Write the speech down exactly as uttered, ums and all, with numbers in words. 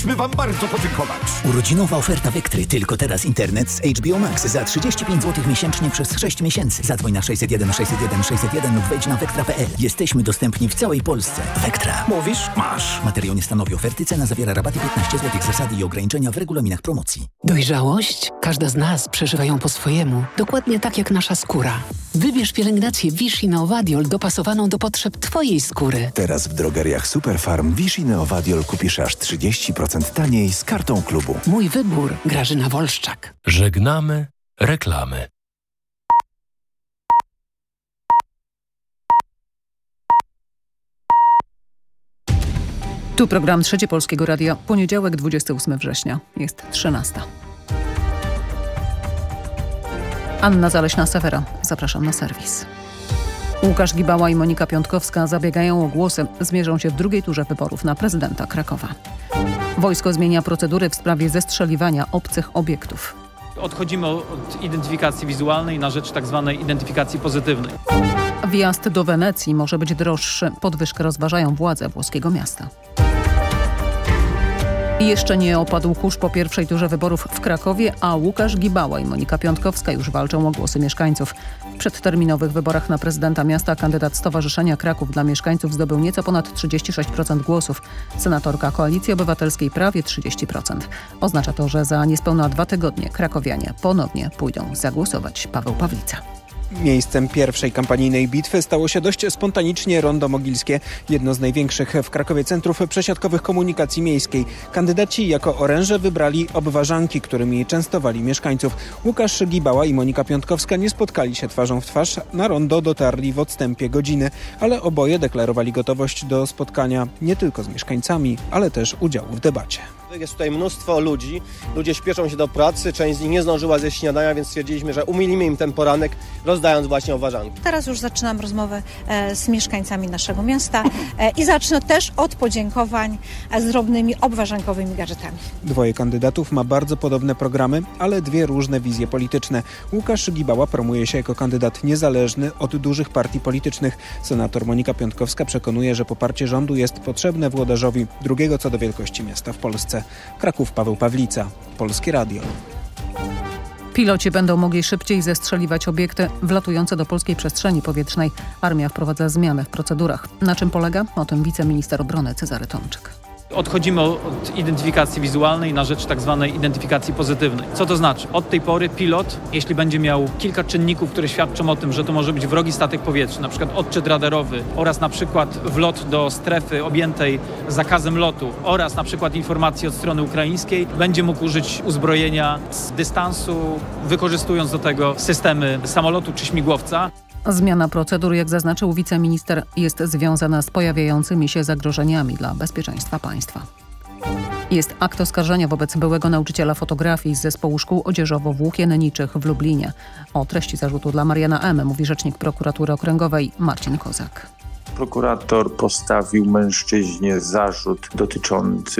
Chcemy wam bardzo podziękować. Urodzinowa oferta Vectry. Tylko teraz internet z H B O Max za trzydzieści pięć złotych miesięcznie przez sześć miesięcy. Zadzwoń na sześćset jeden sześćset jeden sześćset jeden lub wejdź na vectra kropka p l. Jesteśmy dostępni w całej Polsce. Vectra. Mówisz? Masz. Materiał nie stanowi oferty. Cena zawiera rabaty piętnaście złotych. Zasady i ograniczenia w regulaminach promocji. Dojrzałość? Każda z nas przeżywa ją po swojemu. Dokładnie tak jak nasza skóra. Wybierz pielęgnację Vichy Neovadiol dopasowaną do potrzeb twojej skóry. Teraz w drogeriach Superfarm Vichy Neovadiol kupisz aż trzydzieści procent taniej z kartą klubu. Mój wybór. Grażyna Wolszczak. Żegnamy reklamy. Tu program Trzecie Polskiego Radia. Poniedziałek, dwudziestego ósmego września. Jest trzynasta. Anna Zaleśna-Sewera. Zapraszam na serwis. Łukasz Gibała i Monika Piątkowska zabiegają o głosy. Zmierzą się w drugiej turze wyborów na prezydenta Krakowa. Wojsko zmienia procedury w sprawie zestrzeliwania obcych obiektów. Odchodzimy od identyfikacji wizualnej na rzecz tak zwanej identyfikacji pozytywnej. Wjazd do Wenecji może być droższy. Podwyżkę rozważają władze włoskiego miasta. I jeszcze nie opadł kurz po pierwszej turze wyborów w Krakowie, a Łukasz Gibała i Monika Piątkowska już walczą o głosy mieszkańców. W przedterminowych wyborach na prezydenta miasta kandydat Stowarzyszenia Kraków dla Mieszkańców zdobył nieco ponad trzydzieści sześć procent głosów. Senatorka Koalicji Obywatelskiej prawie trzydzieści procent. Oznacza to, że za niespełna dwa tygodnie krakowianie ponownie pójdą zagłosować. Paweł Pawlica. Miejscem pierwszej kampanijnej bitwy stało się dość spontanicznie Rondo Mogilskie, jedno z największych w Krakowie centrów przesiadkowych komunikacji miejskiej. Kandydaci jako oręże wybrali obwarzanki, którymi częstowali mieszkańców. Łukasz Gibała i Monika Piątkowska nie spotkali się twarzą w twarz. Na rondo dotarli w odstępie godziny, ale oboje deklarowali gotowość do spotkania nie tylko z mieszkańcami, ale też udziału w debacie. Jest tutaj mnóstwo ludzi, ludzie śpieszą się do pracy, część z nich nie zdążyła zjeść śniadania, więc stwierdziliśmy, że umilimy im ten poranek, rozdając właśnie obwarzanki. Teraz już zaczynam rozmowę e, z mieszkańcami naszego miasta e, i zacznę też od podziękowań e, z drobnymi obwarzankowymi gadżetami. Dwoje kandydatów ma bardzo podobne programy, ale dwie różne wizje polityczne. Łukasz Gibała promuje się jako kandydat niezależny od dużych partii politycznych. Senator Monika Piątkowska przekonuje, że poparcie rządu jest potrzebne włodarzowi drugiego co do wielkości miasta w Polsce. Kraków, Paweł Pawlica, Polskie Radio. Piloci będą mogli szybciej zestrzeliwać obiekty wlatujące do polskiej przestrzeni powietrznej. Armia wprowadza zmiany w procedurach. Na czym polega? O tym wiceminister obrony Cezary Tomczyk. Odchodzimy od identyfikacji wizualnej na rzecz tak zwanej identyfikacji pozytywnej. Co to znaczy? Od tej pory pilot, jeśli będzie miał kilka czynników, które świadczą o tym, że to może być wrogi statek powietrzny, na przykład odczyt radarowy oraz na przykład wlot do strefy objętej zakazem lotu oraz na przykład informacji od strony ukraińskiej, będzie mógł użyć uzbrojenia z dystansu, wykorzystując do tego systemy samolotu czy śmigłowca. Zmiana procedur, jak zaznaczył wiceminister, jest związana z pojawiającymi się zagrożeniami dla bezpieczeństwa państwa. Jest akt oskarżenia wobec byłego nauczyciela fotografii z zespołu szkół odzieżowo-włókienniczych w Lublinie. O treści zarzutu dla Mariana M. mówi rzecznik prokuratury okręgowej Marcin Kozak. Prokurator postawił mężczyźnie zarzut dotyczący